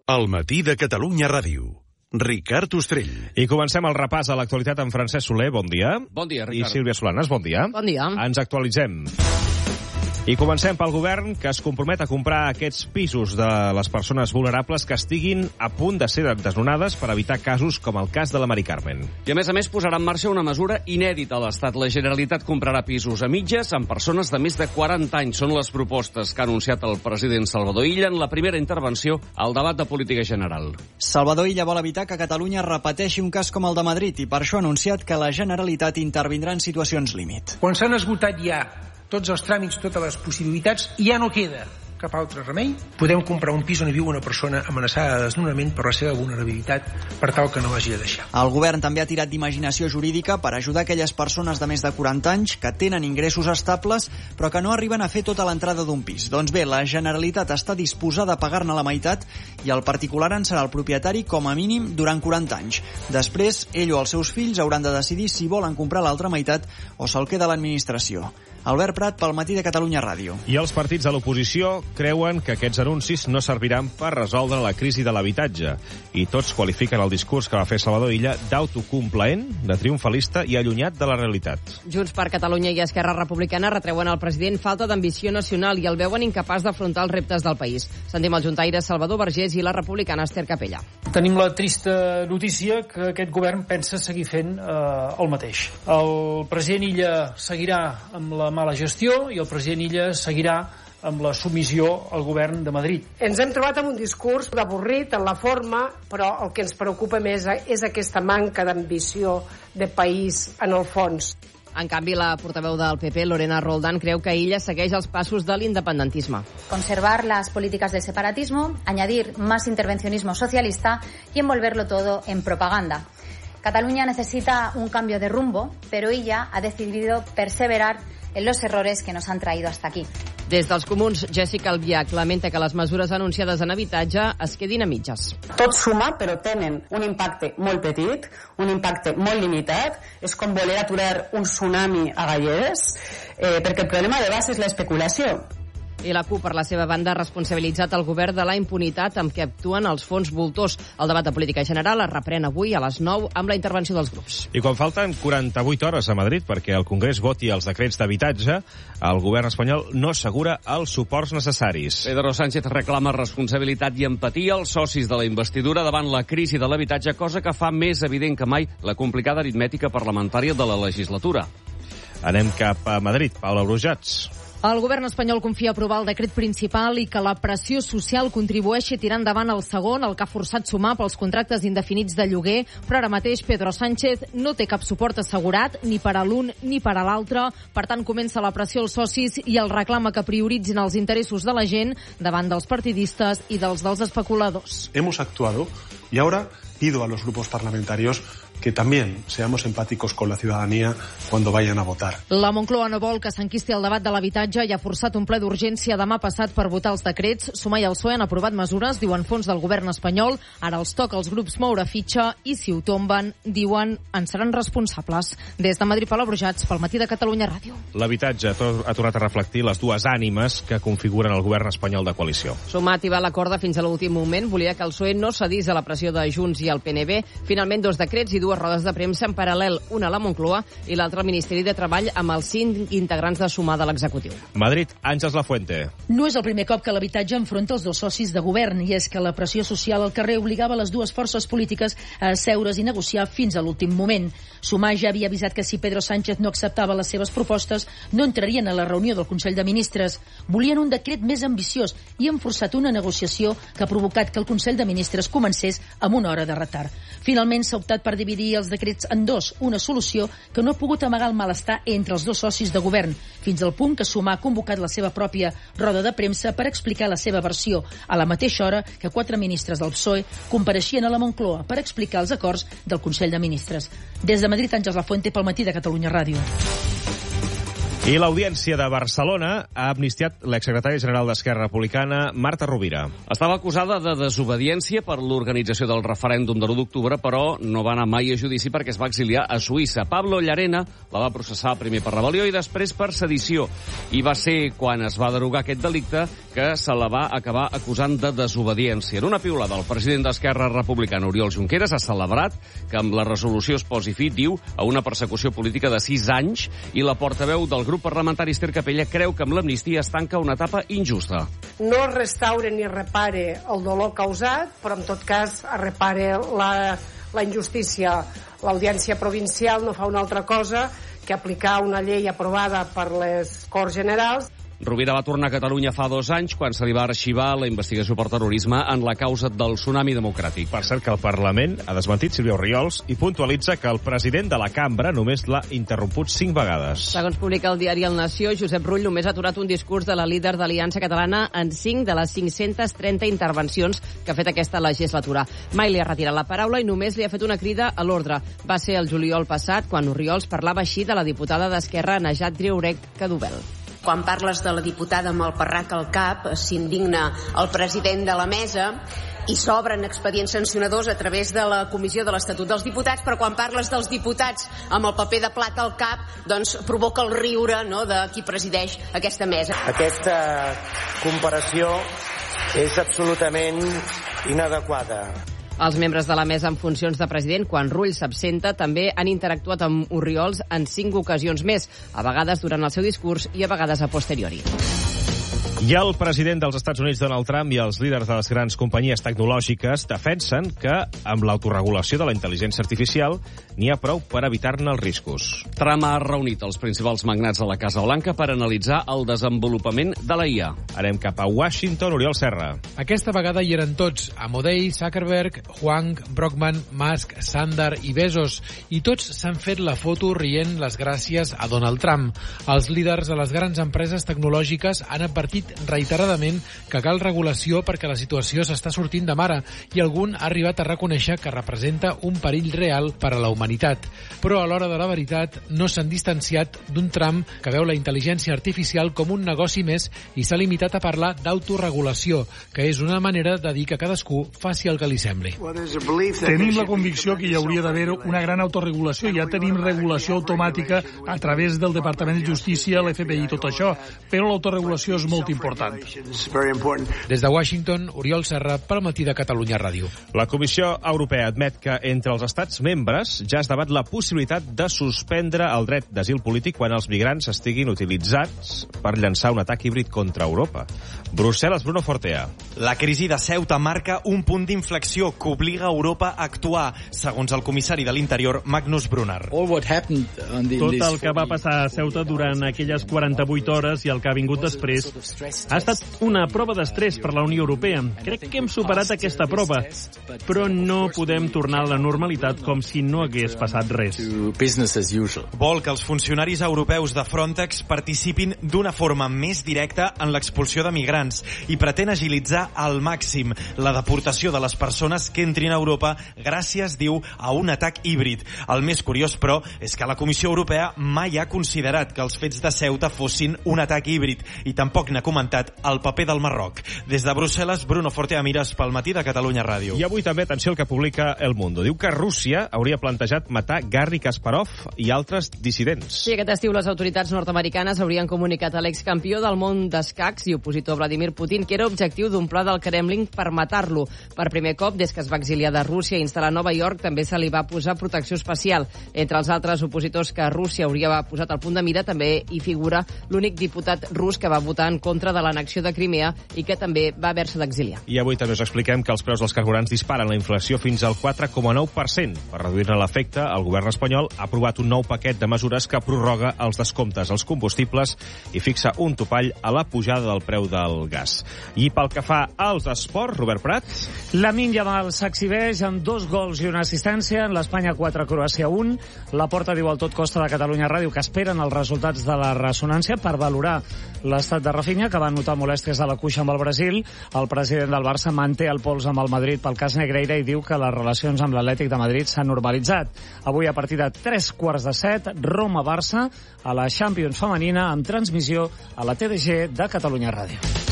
El matí de Catalunya Ràdio. Ricard Ostrell. I comencem el repàs a l'actualitat amb Francesc Soler, bon dia. Bon dia, Ricard. I Sílvia Solanas, bon dia. Bon dia. Ens actualitzem. I comencem pel govern, que es compromet a comprar aquests pisos de les persones vulnerables que estiguin a punt de ser desnonades per evitar casos com el cas de la Mari Carmen. I a més posarà en marxa una mesura inèdita a l'Estat. La Generalitat comprarà pisos a mitges amb persones de més de 40 anys. Són les propostes que ha anunciat el president Salvador Illa en la primera intervenció al debat de política general. Salvador Illa vol evitar que Catalunya repeteixi un cas com el de Madrid i per això ha anunciat que la Generalitat intervindrà en situacions límit. Quan s'han esgotat ja tots els tràmits, totes les possibilitats, ja no queda cap altre remei. Podem comprar un pis on hi viu una persona amenaçada de desnonament per la seva vulnerabilitat, per tal que no l'hagi de deixar. El govern també ha tirat d'imaginació jurídica per ajudar aquelles persones de més de 40 anys que tenen ingressos estables però que no arriben a fer tota l'entrada d'un pis. Doncs bé, la Generalitat està disposada a pagar-ne la meitat i el particular en serà el propietari com a mínim durant 40 anys. Després, ell o els seus fills hauran de decidir si volen comprar l'altra meitat o se'l queda l'administració. Albert Prat, pel Matí de Catalunya Ràdio. I els partits de l'oposició creuen que aquests anuncis no serviran per resoldre la crisi de l'habitatge. I tots qualifiquen el discurs que va fer Salvador Illa d'autocomplaent, de triomfalista i allunyat de la realitat. Junts per Catalunya i Esquerra Republicana retreuen al president falta d'ambició nacional i el veuen incapaç d'afrontar els reptes del país. Sentim el juntaire Salvador Vergés i la republicana Esther Capella. Tenim la trista notícia que aquest govern pensa seguir fent el mateix. El president Illa seguirà amb la mala gestió i el president Illa seguirà amb la submissió al govern de Madrid. Ens hem trobat amb un discurs avorrit en la forma, però el que ens preocupa més és aquesta manca d'ambició de país en el fons. En canvi, la portaveu del PP, Lorena Roldán, creu que Illa segueix els passos de l'independentisme. Conservar las políticas del separatismo, añadir más intervencionismo socialista y envolverlo todo en propaganda. Cataluña necesita un cambio de rumbo, pero Illa ha decidido perseverar en los errores que nos han traído hasta aquí. Des dels comuns, Jessica Albiach lamenta que les mesures anunciades en habitatge es quedin a mitges. Tot suma, però tenen un impacte molt petit, un impacte molt limitat. És com voler aturar un tsunami a galledes, perquè el problema de base és l'especulació. I la CUP, per la seva banda, ha responsabilitzat el govern de la impunitat amb què actuen els fons voltors. El debat de política general es reprèn avui a les 9 amb la intervenció dels grups. I quan falten 48 hores a Madrid perquè el Congrés voti els decrets d'habitatge, el govern espanyol no assegura els suports necessaris. Pedro Sánchez reclama responsabilitat i empatia als socis de la investidura davant la crisi de l'habitatge, cosa que fa més evident que mai la complicada aritmètica parlamentària de la legislatura. Anem cap a Madrid. Paula Brujats. El govern espanyol confia aprovar el decret principal i que la pressió social contribueixi a tirar endavant el segon, el que ha forçat sumar pels contractes indefinits de lloguer, però ara mateix Pedro Sánchez no té cap suport assegurat ni per a l'un ni per a l'altre. Per tant, comença la pressió als socis i el reclama que prioritzin els interessos de la gent davant dels partidistes i dels especuladors. Hemos actuado y ahora pido a los grupos parlamentarios que también seamos empáticos con la ciudadanía cuando vayan a votar. La Moncloa no vol que s'enquisti el debat de l'habitatge i ha forçat un ple d'urgència demà passat per votar els decrets. Sumar i el PSOE han aprovat mesures, diuen fons del govern espanyol. Ara els toca als grups moure fitxa i si ho tomben, diuen, en seran responsables. Des de Madrid, Paula Brujats, pel Matí de Catalunya Ràdio. L'habitatge ha tornat a reflectir les dues ànimes que configuren el govern espanyol de coalició. Sumat i va a la corda fins a l'últim moment. Volia que el PSOE no cedís a la pressió de Junts i el PNB. Finalment, 2 decrets i 2 rodes de premsa en paral·lel, una a la Moncloa i l'altra al Ministeri de Treball amb els 5 integrants de Sumar de l'executiu. Madrid, Àngels Lafuente. No és el primer cop que l'habitatge enfronta els dos socis de govern i és que la pressió social al carrer obligava les dues forces polítiques a asseure's i negociar fins a l'últim moment. Sumar ja havia avisat que si Pedro Sánchez no acceptava les seves propostes no entrarien a la reunió del Consell de Ministres. Volien un decret més ambiciós i han forçat una negociació que ha provocat que el Consell de Ministres comencés amb una hora de retard. Finalment s'ha optat per dividir els decrets en dos, una solució que no ha pogut amagar el malestar entre els dos socis de govern, fins al punt que Sumar ha convocat la seva pròpia roda de premsa per explicar la seva versió, a la mateixa hora que 4 ministres del PSOE compareixien a la Moncloa per explicar els acords del Consell de Ministres. Des de Madrid, Àngels Lafuente, pel Matí de Catalunya Ràdio. I l'Audiència de Barcelona ha amnistiat l'exsecretària general d'Esquerra Republicana, Marta Rovira. Estava acusada de desobediència per l'organització del referèndum de l'1 d'octubre, però no va anar mai a judici perquè es va exiliar a Suïssa. Pablo Llarena la va processar primer per rebel·lió i després per sedició. I va ser quan es va derogar aquest delicte que se la va acabar acusant de desobediència. En una piulada, el president d'Esquerra Republicana, Oriol Junqueras, ha celebrat que amb la resolució es posi fi, diu, a una persecució política de 6 anys i la portaveu del grup parlamentari Esther Capella creu que amb l'amnistia es tanca una etapa injusta. No es restaura ni repare el dolor causat, però en tot cas es repare la injustícia. L'Audiència Provincial no fa una altra cosa que aplicar una llei aprovada per les Corts Generals. Rovira va tornar a Catalunya fa 2 anys quan se li va arxivar la investigació per terrorisme en la causa del tsunami democràtic. Per cert que el Parlament ha desmentit Sílvia Orriols i puntualitza que el president de la cambra només l'ha interromput 5 vegades. Segons publica el diari El Nació, Josep Rull només ha aturat un discurs de la líder d'Aliança Catalana en 5 de les 530 intervencions que ha fet aquesta legislatura. Mai li ha retirat la paraula i només li ha fet una crida a l'ordre. Va ser el juliol passat quan Orriols parlava així de la diputada d'Esquerra Najat Driouech Cadubel. Quan parles de la diputada amb el parrac al cap, s'indigna el president de la mesa i s'obren expedients sancionadors a través de la Comissió de l'Estatut dels Diputats, però quan parles dels diputats amb el paper de plata al cap, doncs provoca el riure, no?, de qui presideix aquesta mesa. Aquesta comparació és absolutament inadequada. Els membres de la mesa en funcions de president, quan Rull s'absenta, també han interactuat amb Orriols en 5 ocasions més, a vegades durant el seu discurs i a vegades a posteriori. I el president dels Estats Units, Donald Trump, i els líders de les grans companyies tecnològiques defensen que amb l'autoregulació de la intel·ligència artificial n'hi ha prou per evitar-ne els riscos. Trump ha reunit els principals magnats de la Casa Blanca per analitzar el desenvolupament de la IA. Anem cap a Washington, Oriol Serra. Aquesta vegada hi eren tots, Amodei, Zuckerberg, Huang, Brockman, Musk, Sundar i Bezos, i tots s'han fet la foto rient les gràcies a Donald Trump. Els líders de les grans empreses tecnològiques han advertit reiteradament que cal regulació perquè la situació s'està sortint de mare i algun ha arribat a reconèixer que representa un perill real per a la humanitat. Però a l'hora de la veritat no s'han distanciat d'un Trump que veu la intel·ligència artificial com un negoci més i s'ha limitat a parlar d'autoregulació, que és una manera de dir que cadascú faci el que li sembli. Tenim la convicció que hi hauria d'haver una gran autoregulació. Ja tenim regulació automàtica a través del Departament de Justícia, l'FBI i tot això, però l'autoregulació és molt important. Des de Washington, Oriol Serra, pel Matí de Catalunya Ràdio. La Comissió Europea admet que entre els estats membres ja es debat la possibilitat de suspendre el dret d'asil polític quan els migrants estiguin utilitzats per llançar un atac híbrid contra Europa. Brussel·les, Bruno Fortea. La crisi de Ceuta marca un punt d'inflexió que obliga Europa a actuar, segons el comissari de l'Interior, Magnus Brunner. Tot el que va passar a Ceuta durant aquelles 48 hores i el que ha vingut després ha estat una prova d'estrès per la Unió Europea. Crec que hem superat aquesta prova, però no podem tornar a la normalitat com si no hagués passat res. Vol que els funcionaris europeus de Frontex participin d'una forma més directa en l'expulsió de migrants i pretén agilitzar al màxim la deportació de les persones que entrin a Europa gràcies, diu, a un atac híbrid. El més curiós, però, és que la Comissió Europea mai ha considerat que els fets de Ceuta fossin un atac híbrid i tampoc n'ha comentat el paper del Marroc. Des de Brussel·les, Bruno Fortea Mires pel Matí de Catalunya Ràdio. I avui també, atenció al que publica El Mundo. Diu que Rússia hauria plantejat matar Garry Kasparov i altres dissidents. Sí, aquest estiu les autoritats nord-americanes haurien comunicat a l'excampió del món d'escacs i opositor Vladimir Putin que era objectiu d'un pla del Kremlin per matar-lo. Per primer cop, des que es va exiliar de Rússia i instal·lar a Nova York, també se li va posar protecció especial. Entre els altres opositors que Rússia hauria posat al punt de mira, també hi figura l'únic diputat rus que va votar en contra de l'annexió de Crimea i que també va haver-se d'exiliar. I avui també us expliquem que els preus dels carburants disparen la inflació fins al 4,9%. Per reduir-ne l'efecte, el govern espanyol ha aprovat un nou paquet de mesures que prorroga els descomptes als combustibles i fixa un topall a la pujada del preu del gas. I pel que fa als esports, Robert Prat. Lamine Yamal s'exhibeix amb 2 gols i una assistència en l'Espanya 4, Croàcia 1. La Porta diu al Tot Costa de Catalunya Ràdio que esperen els resultats de la ressonància per valorar l'estat de Rafinha, que van notar molèsties a la cuixa amb el Brasil. El president del Barça manté el pols amb el Madrid pel cas Negreira i diu que les relacions amb l'Atlètic de Madrid s'han normalitzat. Avui, a partir de 3:15, Roma-Barça a la Champions femenina amb transmissió a la TDG de Catalunya Ràdio.